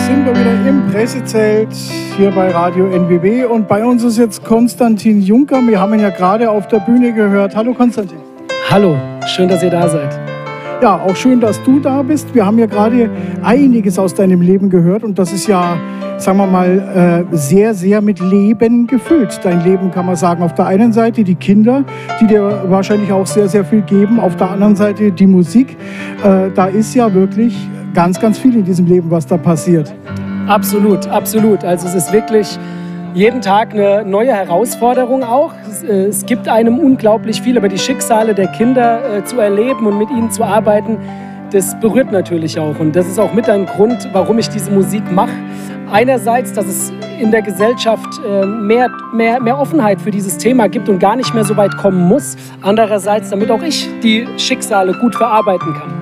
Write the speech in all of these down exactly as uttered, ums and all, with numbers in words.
sind wir wieder im Pressezelt hier bei Radio N W B und bei uns ist jetzt Konstantin Juncker. Wir haben ihn ja gerade auf der Bühne gehört. Hallo Konstantin. Hallo, schön, dass ihr da seid. Ja, auch schön, dass du da bist. Wir haben ja gerade einiges aus deinem Leben gehört und das ist ja, sagen wir mal, sehr, sehr mit Leben gefüllt. Dein Leben kann man sagen. Auf der einen Seite die Kinder, die dir wahrscheinlich auch sehr, sehr viel geben. Auf der anderen Seite die Musik. Da ist ja wirklich ganz, ganz viel in diesem Leben, was da passiert. Absolut, absolut. Also es ist wirklich jeden Tag eine neue Herausforderung auch. Es, äh, es gibt einem unglaublich viel, aber die Schicksale der Kinder äh, zu erleben und mit ihnen zu arbeiten, das berührt natürlich auch. Und das ist auch mit ein Grund, warum ich diese Musik mache. Einerseits, dass es in der Gesellschaft äh, mehr, mehr, mehr Offenheit für dieses Thema gibt und gar nicht mehr so weit kommen muss. Andererseits, damit auch ich die Schicksale gut verarbeiten kann.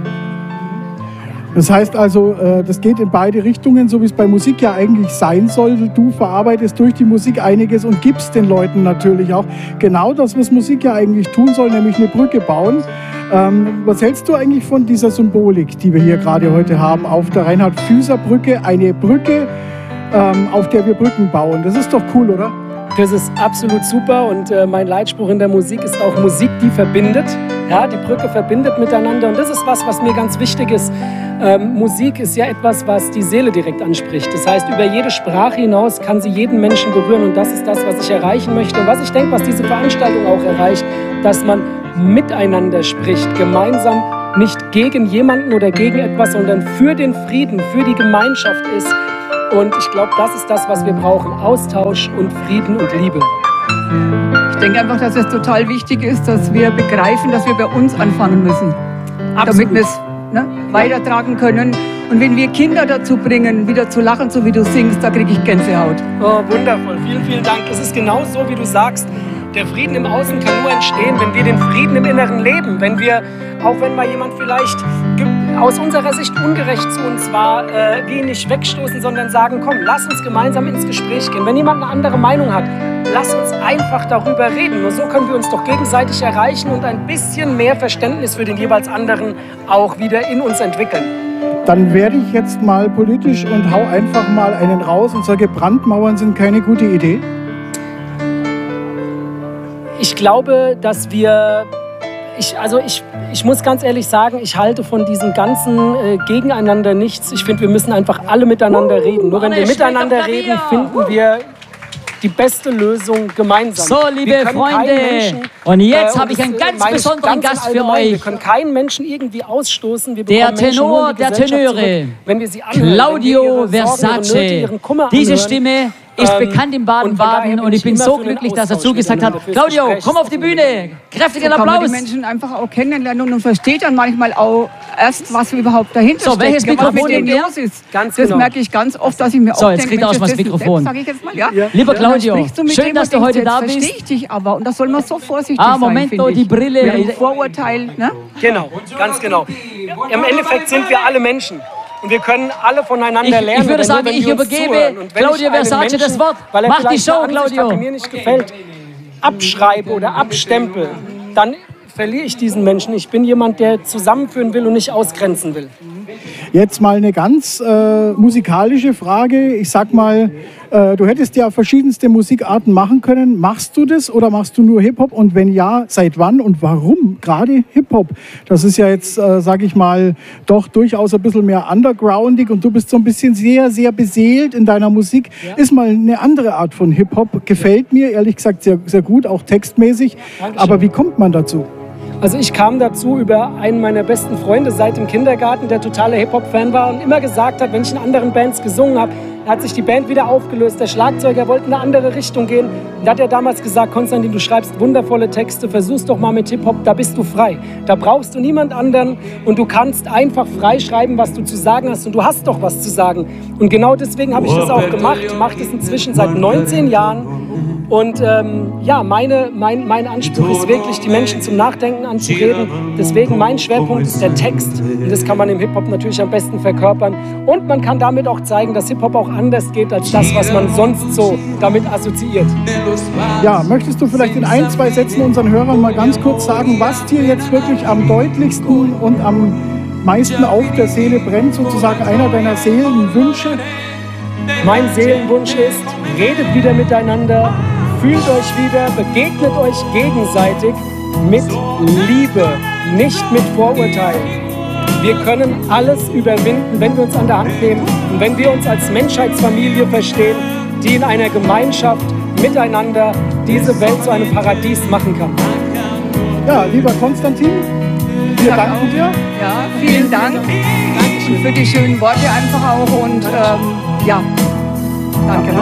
Das heißt also, das geht in beide Richtungen, so wie es bei Musik ja eigentlich sein soll. Du verarbeitest durch die Musik einiges und gibst den Leuten natürlich auch genau das, was Musik ja eigentlich tun soll, nämlich eine Brücke bauen. Ähm, was hältst du eigentlich von dieser Symbolik, die wir hier gerade heute haben, auf der Reinhard-Füser-Brücke? Eine Brücke, ähm, auf der wir Brücken bauen. Das ist doch cool, oder? Das ist absolut super und äh, mein Leitspruch in der Musik ist auch Musik, die verbindet. Ja, die Brücke verbindet miteinander und das ist was, was mir ganz wichtig ist. Ähm, Musik ist ja etwas, was die Seele direkt anspricht. Das heißt, über jede Sprache hinaus kann sie jeden Menschen berühren und das ist das, was ich erreichen möchte und was ich denke, was diese Veranstaltung auch erreicht, dass man miteinander spricht, gemeinsam, nicht gegen jemanden oder gegen etwas, sondern für den Frieden, für die Gemeinschaft ist. Und ich glaube, das ist das, was wir brauchen. Austausch und Frieden und Liebe. Ich denke einfach, dass es total wichtig ist, dass wir begreifen, dass wir bei uns anfangen müssen. Absolut. Damit wir es ne, weitertragen können. Und wenn wir Kinder dazu bringen, wieder zu lachen, so wie du singst, da kriege ich Gänsehaut. Oh, wundervoll. Vielen, vielen Dank. Es ist genau so, wie du sagst. Der Frieden im Außen kann nur entstehen, wenn wir den Frieden im Inneren leben. Wenn wir, auch wenn mal jemand vielleicht aus unserer Sicht ungerecht zu uns war, äh, wir ihn nicht wegstoßen, sondern sagen, komm, lass uns gemeinsam ins Gespräch gehen. Wenn jemand eine andere Meinung hat, lass uns einfach darüber reden. Nur so können wir uns doch gegenseitig erreichen und ein bisschen mehr Verständnis für den jeweils anderen auch wieder in uns entwickeln. Dann werde ich jetzt mal politisch und hau einfach mal einen raus und sage, Brandmauern sind keine gute Idee. Ich glaube, dass wir, ich, also ich, ich muss ganz ehrlich sagen, ich halte von diesem ganzen äh, Gegeneinander nichts. Ich finde, wir müssen einfach alle miteinander reden. Nur wenn wir miteinander reden, finden wir die beste Lösung gemeinsam. So, liebe Freunde, Menschen, und jetzt äh, habe ich einen ganz besonderen ganz Gast für euch. Wir können keinen Menschen irgendwie ausstoßen. Wir der Tenor der Tenöre, wenn wir sie anhören, Claudio wenn wir ihre Sorgen, Versace. ihre Nöte, ihren Kummer Diese anhören. Stimme ist ähm, bekannt in Baden-Baden und, und ich bin so glücklich, dass er zugesagt hat. Claudio, komm auf die Bühne. Kräftigen so Applaus. Kann man die Menschen einfach auch kennenlernen und versteht dann manchmal auch erst, was überhaupt dahinter so, steckt. welches Mikrofon was mit denen los ist. Ganz das genau. merke ich ganz oft, dass ich mir so, auch jetzt denke, kriegt er auch mal das Mikrofon. Sag ich jetzt mal, ja? Ja. Lieber Claudio, schön, dass du heute da bist. Verstehe ich dich aber und das soll man so vorsichtig ah, sein, Moment, finde ich. die Brille. Mit einem Vorurteil, ne? Genau, ganz genau. Im Endeffekt sind wir alle Menschen. Und wir können alle voneinander ich, lernen. Ich würde sagen, ich übergebe Claudio Versace das Wort. Mach die Show, Claudio. Die mir nicht gefällt, abschreibe oder abstempel, dann verliere ich diesen Menschen. Ich bin jemand, der zusammenführen will und nicht ausgrenzen will. Jetzt mal eine ganz äh, musikalische Frage. Ich sag mal, äh, du hättest ja verschiedenste Musikarten machen können. Machst du das oder machst du nur Hip-Hop? Und wenn ja, seit wann und warum gerade Hip-Hop? Das ist ja jetzt, äh, sag ich mal, doch durchaus ein bisschen mehr undergroundig und du bist so ein bisschen sehr, sehr beseelt in deiner Musik. Ja. Ist mal eine andere Art von Hip-Hop. Gefällt mir, ehrlich gesagt, sehr, sehr gut, auch textmäßig. Dankeschön. Aber wie kommt man dazu? Also ich kam dazu über einen meiner besten Freunde seit dem Kindergarten, der totaler Hip-Hop-Fan war und immer gesagt hat, wenn ich in anderen Bands gesungen habe, hat sich die Band wieder aufgelöst. Der Schlagzeuger wollte in eine andere Richtung gehen. Und da hat er damals gesagt, Konstantin, du schreibst wundervolle Texte, versuch's doch mal mit Hip-Hop, da bist du frei. Da brauchst du niemand anderen und du kannst einfach frei schreiben, was du zu sagen hast und du hast doch was zu sagen. Und genau deswegen habe ich das auch gemacht, mache das inzwischen seit neunzehn Jahren. Und ähm, ja, meine, mein, mein Anspruch ist wirklich, die Menschen zum Nachdenken anzureden. Deswegen mein Schwerpunkt ist der Text. Und das kann man im Hip-Hop natürlich am besten verkörpern. Und man kann damit auch zeigen, dass Hip-Hop auch anders geht als das, was man sonst so damit assoziiert. Ja, möchtest du vielleicht in ein, zwei Sätzen unseren Hörern mal ganz kurz sagen, was dir jetzt wirklich am deutlichsten und am meisten auf der Seele brennt, sozusagen einer deiner Seelenwünsche? Mein Seelenwunsch ist, redet wieder miteinander, fühlt euch wieder, begegnet euch gegenseitig mit Liebe, nicht mit Vorurteilen. Wir können alles überwinden, wenn wir uns an der Hand nehmen und wenn wir uns als Menschheitsfamilie verstehen, die in einer Gemeinschaft miteinander diese Welt zu einem Paradies machen kann. Ja, lieber Konstantin, wir danken dir. Ja, vielen Dank für die schönen Worte einfach auch und ähm, ja, danke.